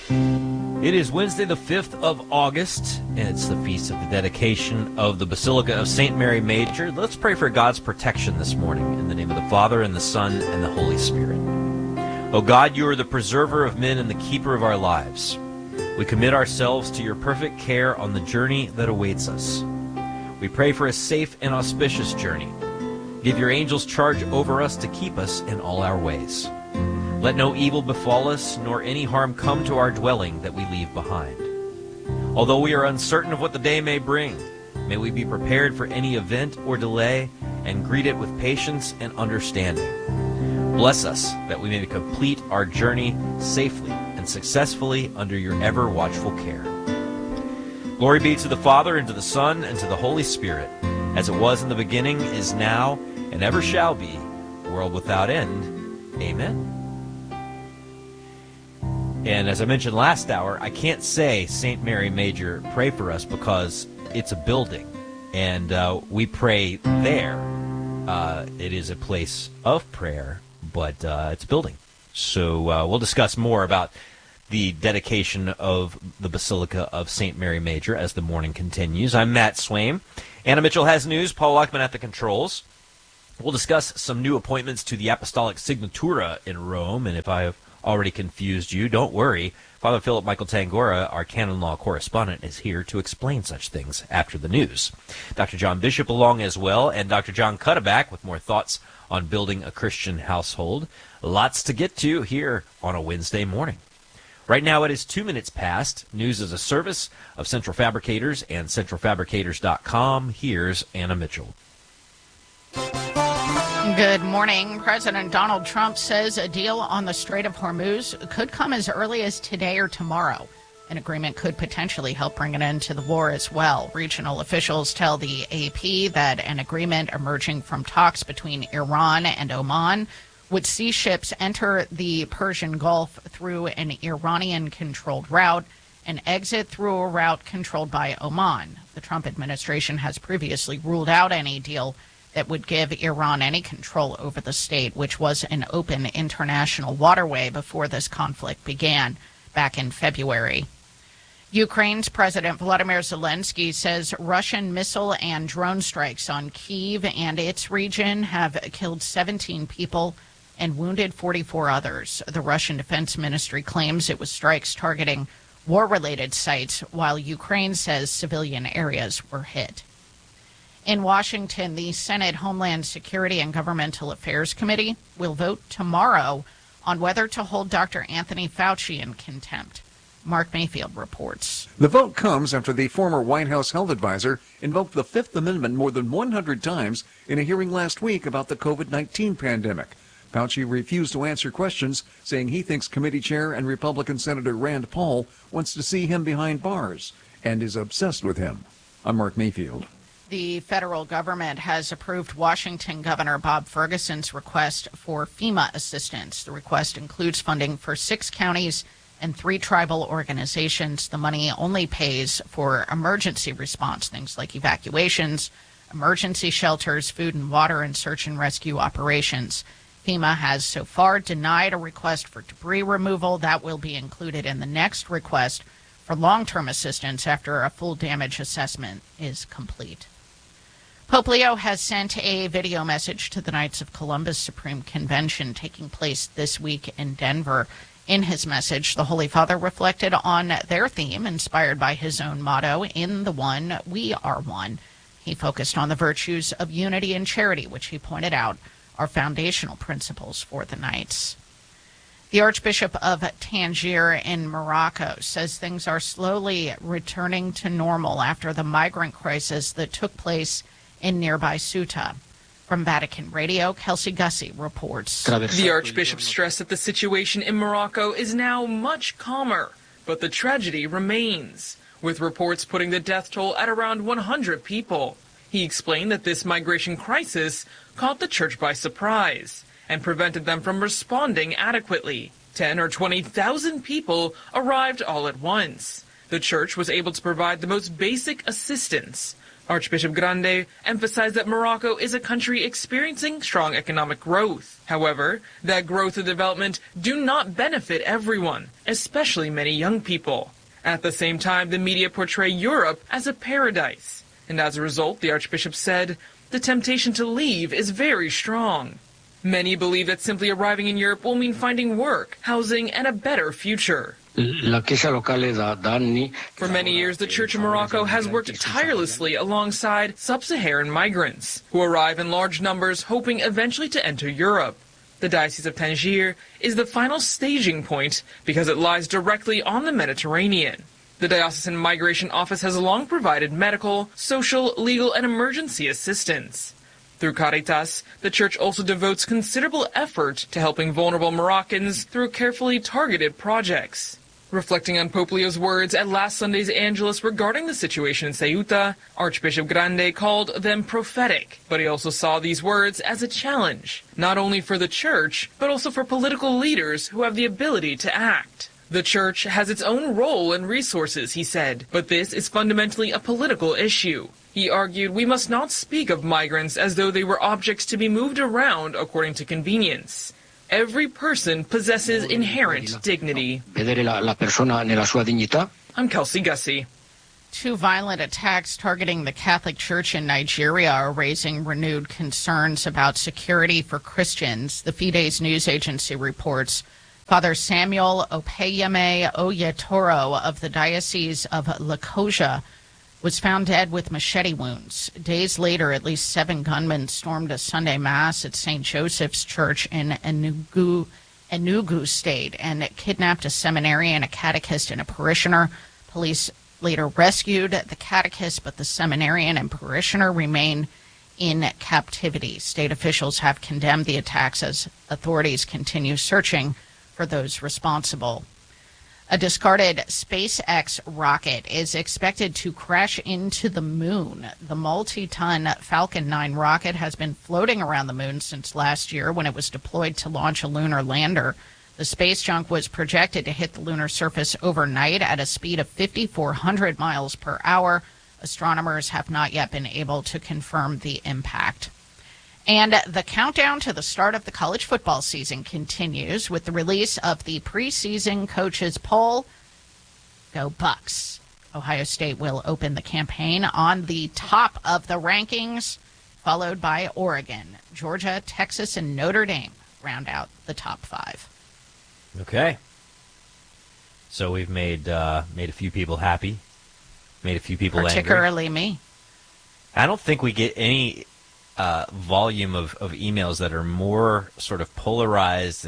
It is Wednesday, the 5th of August, and it's the feast of the dedication of the Basilica of St. Mary Major. Let's pray for God's protection this morning in the name of the Father, and the Son, and the Holy Spirit. O God, you are the preserver of men and the keeper of our lives. We commit ourselves to your perfect care on the journey that awaits us. We pray for a safe and auspicious journey. Give your angels charge over us to keep us in all our ways. Let no evil befall us, nor any harm come to our dwelling that we leave behind. Although we are uncertain of what the day may bring, may we be prepared for any event or delay and greet it with patience and understanding. Bless us that we may complete our journey safely and successfully under your ever-watchful care. Glory be to the Father, and to the Son, and to the Holy Spirit, as it was in the beginning, is now, and ever shall be, world without end. Amen. And as I mentioned last hour, I can't say St. Mary Major, pray for us, because it's a building, and we pray there. It is a place of prayer, but it's a building. So we'll discuss more about the dedication of the Basilica of St. Mary Major as the morning continues. I'm Matt Swaim. Anna Mitchell has news. Paul Lockman at the controls. We'll discuss some new appointments to the Apostolic Signatura in Rome, and if I have already confused you, don't worry. Father Philip Michael Tangora, our canon law correspondent, is here to explain such things after the news. Dr. John Bishop along as well, and Dr. John Cuddeback with more thoughts on building a Christian household. Lots to get to here on a Wednesday morning. Right now it is 2 minutes past. News is a service of Central Fabricators and centralfabricators.com. Here's Anna Mitchell. Good morning. President Donald Trump says a deal on the Strait of Hormuz could come as early as today or tomorrow. An agreement could potentially help bring an end to the war as well. Regional officials tell the AP that an agreement emerging from talks between Iran and Oman would see ships enter the Persian Gulf through an Iranian-controlled route and exit through a route controlled by Oman. The Trump administration has previously ruled out any deal that would give Iran any control over the state, which was an open international waterway before this conflict began back in February. Ukraine's President Volodymyr Zelensky says Russian missile and drone strikes on Kyiv and its region have killed 17 people and wounded 44 others. The Russian Defense Ministry claims it was strikes targeting war-related sites, while Ukraine says civilian areas were hit. In Washington, the Senate Homeland Security and Governmental Affairs Committee will vote tomorrow on whether to hold Dr. Anthony Fauci in contempt. Mark Mayfield reports. The vote comes after the former White House health advisor invoked the Fifth Amendment more than 100 times in a hearing last week about the COVID-19 pandemic. Fauci refused to answer questions, saying he thinks committee chair and Republican Senator Rand Paul wants to see him behind bars and is obsessed with him. I'm Mark Mayfield. The federal government has approved Washington Governor Bob Ferguson's request for FEMA assistance. The request includes funding for 6 counties and 3 tribal organizations. The money only pays for emergency response, things like evacuations, emergency shelters, food and water, and search and rescue operations. FEMA has so far denied a request for debris removal. That will be included in the next request for long-term assistance after a full damage assessment is complete. Pope Leo has sent a video message to the Knights of Columbus Supreme Convention taking place this week in Denver. In his message, the Holy Father reflected on their theme, inspired by his own motto, "In the One, we are one." He focused on the virtues of unity and charity, which he pointed out are foundational principles for the Knights. The Archbishop of Tangier in Morocco says things are slowly returning to normal after the migrant crisis that took place in nearby Ceuta. From Vatican Radio, Kelsey Gussie reports. The Archbishop stressed that the situation in Morocco is now much calmer, but the tragedy remains, with reports putting the death toll at around 100 people. He explained that this migration crisis caught the church by surprise and prevented them from responding adequately. 10 or 20,000 people arrived all at once. The church was able to provide the most basic assistance, Archbishop Grande emphasized that Morocco is a country experiencing strong economic growth. However, that growth and development do not benefit everyone, especially many young people. At the same time, the media portray Europe as a paradise. And as a result, the Archbishop said, the temptation to leave is very strong. Many believe that simply arriving in Europe will mean finding work, housing, and a better future. For many years, the Church of Morocco has worked tirelessly alongside sub-Saharan migrants, who arrive in large numbers hoping eventually to enter Europe. The Diocese of Tangier is the final staging point because it lies directly on the Mediterranean. The Diocesan Migration Office has long provided medical, social, legal, and emergency assistance. Through Caritas, the Church also devotes considerable effort to helping vulnerable Moroccans through carefully targeted projects. Reflecting on Pope Leo's words at last Sunday's Angelus regarding the situation in Ceuta, Archbishop Grande called them prophetic, but he also saw these words as a challenge, not only for the Church, but also for political leaders who have the ability to act. The Church has its own role and resources, he said, but this is fundamentally a political issue. He argued we must not speak of migrants as though they were objects to be moved around according to convenience. Every person possesses inherent dignity. I'm Kelsey Gussie. Two violent attacks targeting the Catholic Church in Nigeria are raising renewed concerns about security for Christians. The Fides news agency reports Father Samuel Opeyeme Oyetoro of the Diocese of Lokoja was found dead with machete wounds. Days later, at least 7 gunmen stormed a Sunday Mass at St. Joseph's Church in Enugu State and kidnapped a seminarian, a catechist, and a parishioner. Police later rescued the catechist, but the seminarian and parishioner remain in captivity. State officials have condemned the attacks as authorities continue searching for those responsible. A discarded SpaceX rocket is expected to crash into the moon. The multi-ton Falcon 9 rocket has been floating around the moon since last year when it was deployed to launch a lunar lander. The space junk was projected to hit the lunar surface overnight at a speed of 5,400 miles per hour. Astronomers have not yet been able to confirm the impact. And the countdown to the start of the college football season continues with the release of the preseason coaches poll. Go Bucks. Ohio State will open the campaign on the top of the rankings, followed by Oregon. Georgia, Texas, and Notre Dame round out the top 5. Okay. So we've made a few people happy, made a few people particularly angry. Me. I don't think we get any volume of emails that are more sort of polarized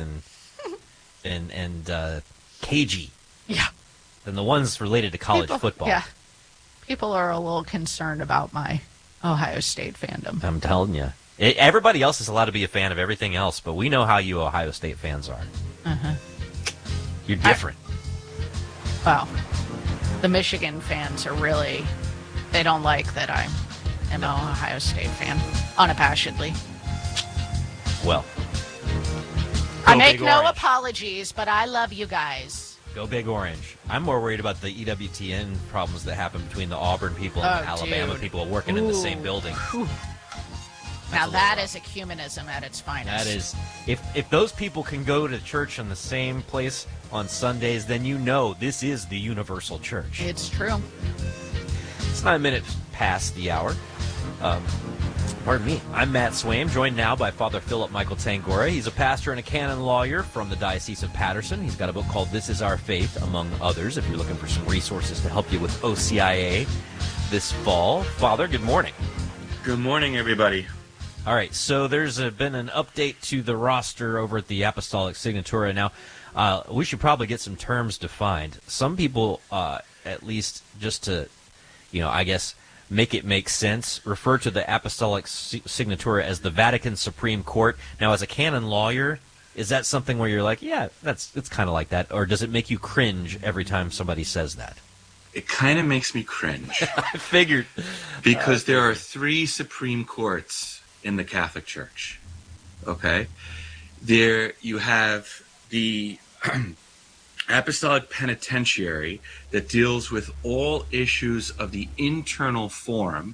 and cagey than the ones related to college football. Yeah. People are a little concerned about my Ohio State fandom. I'm telling you. Everybody else is allowed to be a fan of everything else, but we know how you Ohio State fans are. Uh-huh. You're different. Well, the Michigan fans are really, they don't like that I'm an Ohio State fan, unabashedly. Well, I make no apologies, but I love you guys. Go Big Orange. I'm more worried about the EWTN problems that happen between the Auburn people and the Alabama people working in the same building. Now that is ecumenism at its finest. That is, if those people can go to church in the same place on Sundays, then you know this is the universal church. It's true. It's 9 minutes past the hour. Pardon me. I'm Matt Swaim, joined now by Father Philip Michael Tangora. He's a pastor and a canon lawyer from the Diocese of Patterson. He's got a book called This Is Our Faith, among others, if you're looking for some resources to help you with OCIA this fall. Father, good morning. Good morning, everybody. All right, so there's been an update to the roster over at the Apostolic Signatura. Now, we should probably get some terms defined. Some people, at least just to, I guess, make it make sense, refer to the Apostolic Signatura as the Vatican Supreme Court. Now, as a canon lawyer, is that something where you're like, yeah, it's kind of like that? Or does it make you cringe every time somebody says that? It kind of makes me cringe. I figured. Because there are 3 Supreme Courts in the Catholic Church. Okay? There you have the Apostolic Penitentiary that deals with all issues of the internal form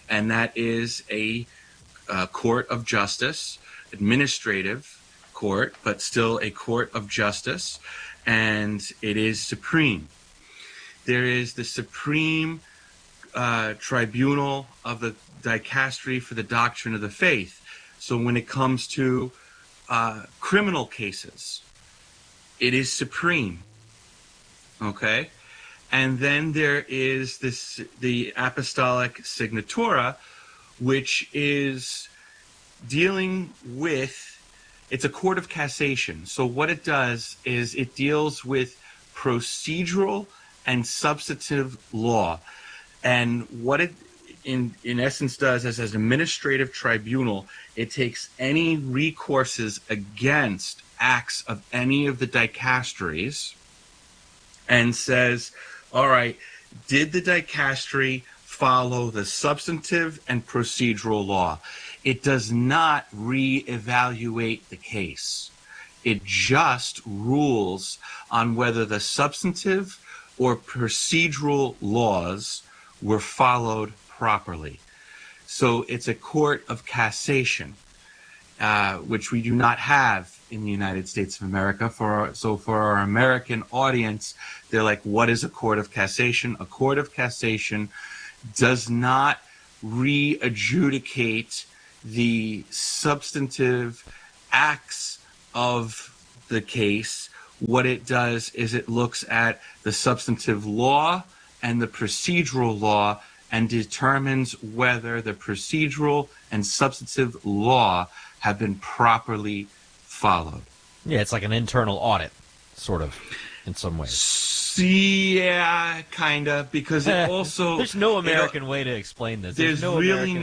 and that is a court of justice, administrative court, but still a court of justice, and it is supreme. There is the Supreme Tribunal of the Dicastery for the Doctrine of the Faith. So when it comes to criminal cases, it is supreme. Okay? And then there is the Apostolic Signatura, which is dealing with, it's a court of cassation. So what it does is it deals with procedural and substantive law. And what it in essence does is, as an administrative tribunal, it takes any recourses against acts of any of the dicasteries and says, all right, did the dicastery follow the substantive and procedural law? It does not re-evaluate the case. It just rules on whether the substantive or procedural laws were followed properly. So it's a court of cassation, which we do not have in the United States of America. So for our American audience, they're like, what is a court of cassation? A court of cassation does not re-adjudicate the substantive acts of the case. What it does is it looks at the substantive law and the procedural law and determines whether the procedural and substantive law have been properly followed. Yeah, it's like an internal audit, sort of, in some ways. Yeah, kind of, because it also... There's no American way to explain this. There's no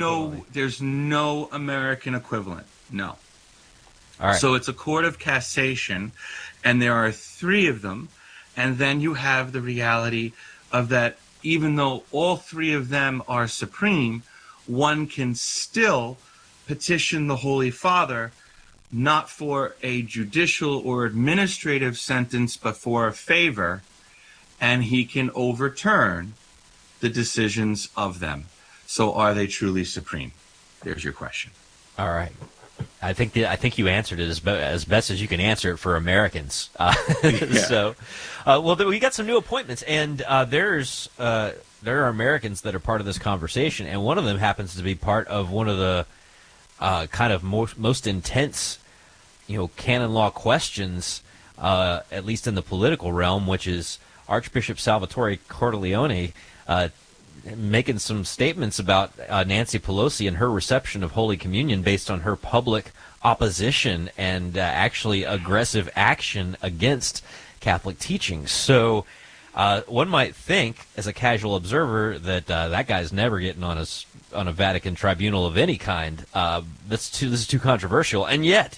American equivalent. No. All right. So it's a court of cassation, and there are 3 of them, and then you have the reality of that even though all 3 of them are supreme, one can still petition the Holy Father not for a judicial or administrative sentence, but for a favor, and he can overturn the decisions of them. So are they truly supreme? There's your question. All right. I think you answered it as best as you can answer it for Americans. So, well, we got some new appointments, and there are Americans that are part of this conversation, and one of them happens to be part of one of the kind of most intense, canon law questions, at least in the political realm, which is Archbishop Salvatore Cordileone making some statements about Nancy Pelosi and her reception of Holy Communion based on her public opposition and actually aggressive action against Catholic teachings. So one might think, as a casual observer, that that guy's never getting on a Vatican tribunal of any kind. This is too controversial, and yet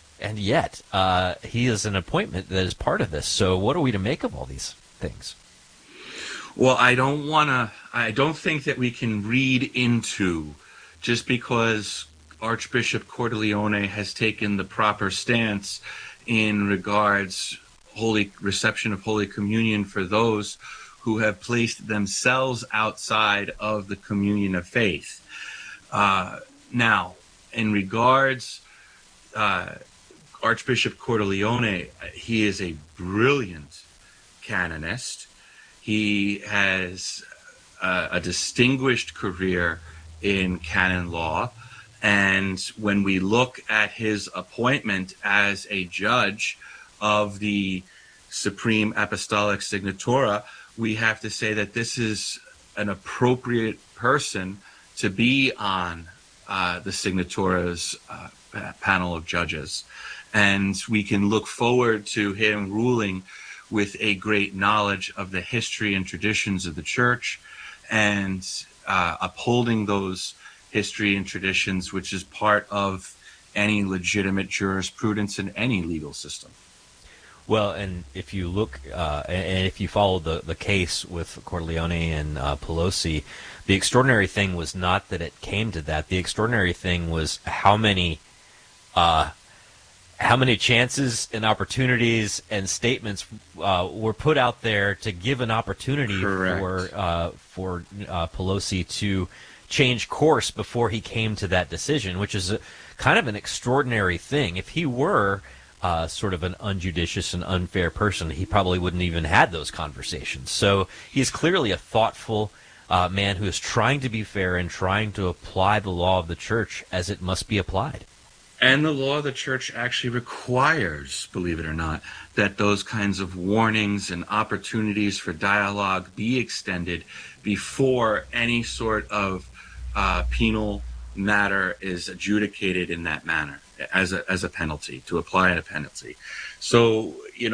he is an appointment that is part of this. So what are we to make of all these things? Well, I don't think that we can read into, just because Archbishop Cordileone has taken the proper stance in regards holy reception of Holy Communion for those who have placed themselves outside of the communion of faith. Now, in regards Archbishop Cordileone, he is a brilliant canonist. He has a distinguished career in canon law, and when we look at his appointment as a judge of the Supreme Apostolic Signatura, we have to say that this is an appropriate person to be on the Signatura's panel of judges. And we can look forward to him ruling with a great knowledge of the history and traditions of the Church, and upholding those history and traditions, which is part of any legitimate jurisprudence in any legal system. Well, and if you look, and if you follow the case with Cordileone and Pelosi, the extraordinary thing was not that it came to that. The extraordinary thing was how many chances and opportunities and statements were put out there to give an opportunity for Pelosi to change course before he came to that decision, which is kind of an extraordinary thing. If he were sort of an unjudicious and unfair person, he probably wouldn't even had those conversations. So he's clearly a thoughtful man who is trying to be fair and trying to apply the law of the church as it must be applied. And the law of the church actually requires, believe it or not, that those kinds of warnings and opportunities for dialogue be extended before any sort of penal matter is adjudicated in that manner as a penalty, to apply a penalty. So,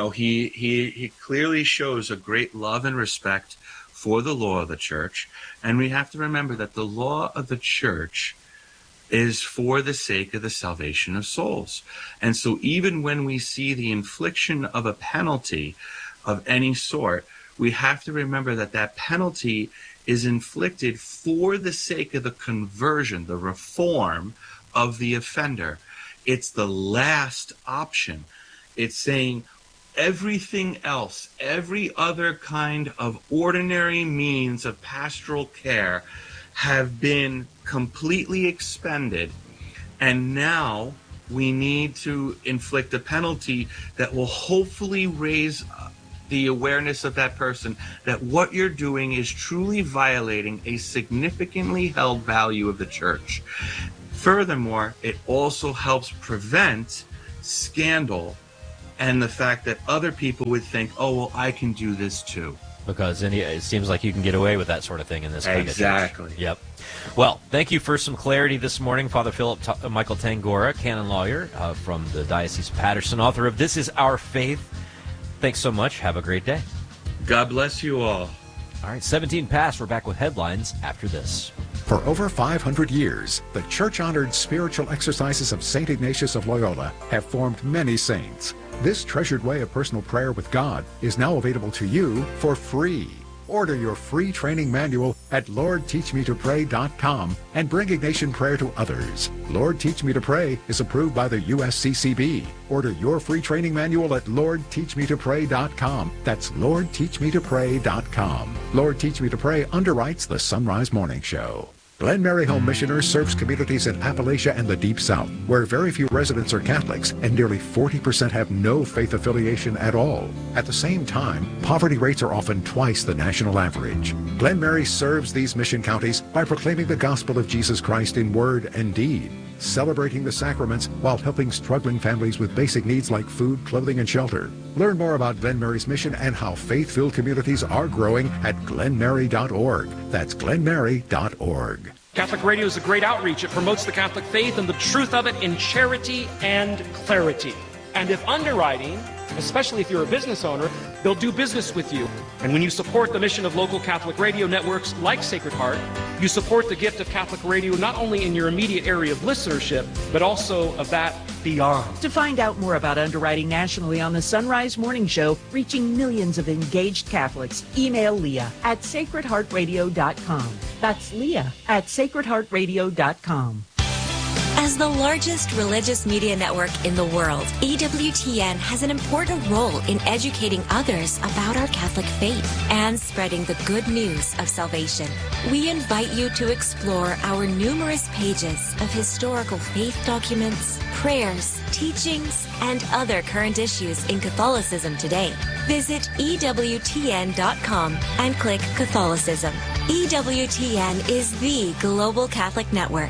he clearly shows a great love and respect for the law of the church. And we have to remember that the law of the church is for the sake of the salvation of souls. And so even when we see the infliction of a penalty of any sort, we have to remember that that penalty is inflicted for the sake of the conversion, the reform of the offender. It's the last option. It's saying everything else, every other kind of ordinary means of pastoral care have been completely expended, and now we need to inflict a penalty that will hopefully raise the awareness of that person that what you're doing is truly violating a significantly held value of the church. Furthermore, it also helps prevent scandal and the fact that other people would think, oh, well, I can do this too. Because it seems like you can get away with that sort of thing in this kind of church. Yep. Well, thank you for some clarity this morning, Father Philip Michael Tangora, canon lawyer from the Diocese of Paterson, author of This Is Our Faith. Thanks so much. Have a great day. God bless you all. All right, 17 past. We're back with headlines after this. For over 500 years, the church-honored spiritual exercises of St. Ignatius of Loyola have formed many saints. This treasured way of personal prayer with God is now available to you for free. Order your free training manual at LordTeachMeToPray.com and bring Ignatian prayer to others. Lord Teach Me to Pray is approved by the USCCB. Order your free training manual at LordTeachMeToPray.com. That's LordTeachMeToPray.com. Lord Teach Me to Pray underwrites the Sunrise Morning Show. Glen Mary Home Missioners serves communities in Appalachia and the Deep South, where very few residents are Catholics and nearly 40% have no faith affiliation at all. At the same time, poverty rates are often twice the national average. Glen Mary serves these mission counties by proclaiming the gospel of Jesus Christ in word and deed, celebrating the sacraments while helping struggling families with basic needs like food, clothing, and shelter. Learn more about Glen Mary's mission and how faith-filled communities are growing at glenmary.org. That's glenmary.org. Catholic Radio is a great outreach. It promotes the Catholic faith and the truth of it in charity and clarity. And if underwriting, especially if you're a business owner, they'll do business with you. And when you support the mission of local Catholic radio networks like Sacred Heart, you support the gift of Catholic radio not only in your immediate area of listenership, but also of that beyond. To find out more about underwriting nationally on the Sunrise Morning Show, reaching millions of engaged Catholics, email Leah at sacredheartradio.com. That's Leah at sacredheartradio.com. As the largest religious media network in the world, EWTN has an important role in educating others about our Catholic faith and spreading the good news of salvation. We invite you to explore our numerous pages of historical faith documents, prayers, teachings, and other current issues in Catholicism today. Visit EWTN.com and click Catholicism. EWTN is the global Catholic network.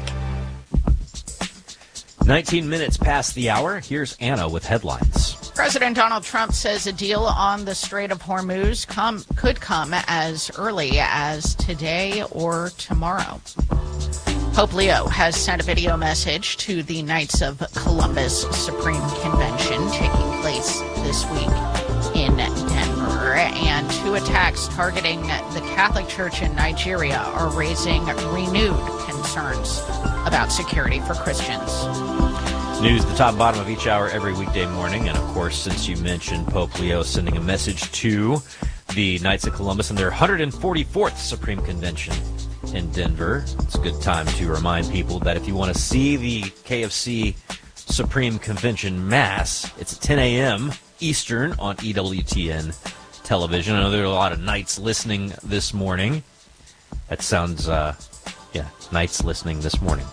19 minutes past the hour. Here's Anna with headlines. President Donald Trump says a deal on the Strait of Hormuz could come as early as today or tomorrow. Pope Leo has sent a video message to the Knights of Columbus Supreme Convention taking place this week in Denver. And two attacks targeting the Catholic Church in Nigeria are raising renewed concerns about security for Christians. News at the top and bottom of each hour every weekday morning. And, of course, since you mentioned Pope Leo sending a message to the Knights of Columbus and their 144th Supreme Convention in Denver, it's a good time to remind people that if you want to see the KFC Supreme Convention Mass, it's at 10 a.m. Eastern on EWTN television. I know there are a lot of Knights listening this morning. That sounds Yeah, nights listening this morning.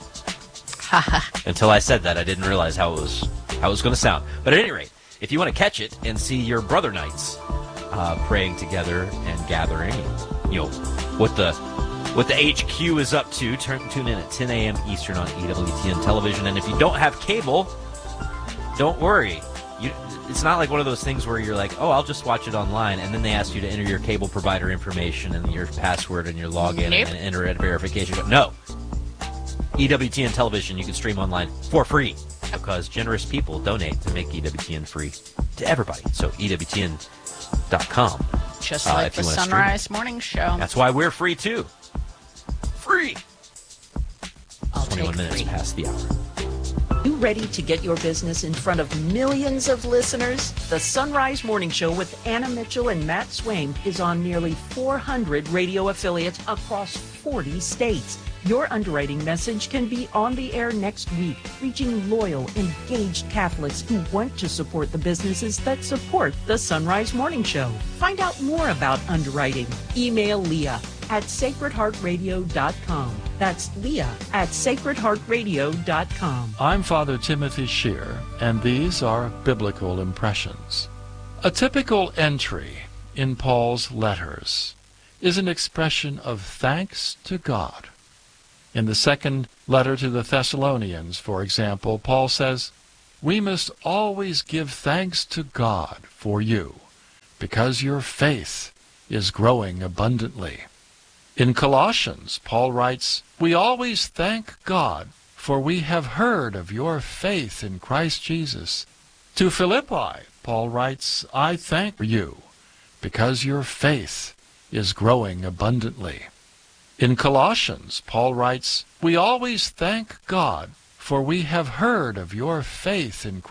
Until I said that, I didn't realize how it was going to sound. But at any rate, if you want to catch it and see your brother nights praying together and gathering, what the HQ is up to, tune in at 10 a.m. Eastern on EWTN television. And if you don't have cable, don't worry. It's not like one of those things where you're like, oh, I'll just watch it online, and then they ask you to enter your cable provider information and your password and your login and enter a verification. No. EWTN television, you can stream online for free because generous people donate to make EWTN free to everybody. So EWTN.com. Just like the Sunrise Morning Show. That's why we're free, too. Free! I'll 21 minutes past the hour. You ready to get your business in front of millions of listeners? The Sunrise Morning Show with Anna Mitchell and Matt Swain is on nearly 400 radio affiliates across 40 states. Your underwriting message can be on the air next week, reaching loyal, engaged Catholics who want to support the businesses that support the Sunrise Morning Show. Find out more about underwriting. Email Leah at sacredheartradio.com. That's Leah at sacredheartradio.com. I'm Father Timothy Shear, and these are Biblical Impressions. A typical entry in Paul's letters is an expression of thanks to God. In the second letter to the Thessalonians, for example, Paul says, "We must always give thanks to God for you, because your faith is growing abundantly." In Colossians, Paul writes, "We always thank God, for we have heard of your faith in Christ Jesus." To Philippi, Paul writes, "I thank you, because your faith is growing abundantly." In Colossians, Paul writes, "We always thank God, for we have heard of your faith in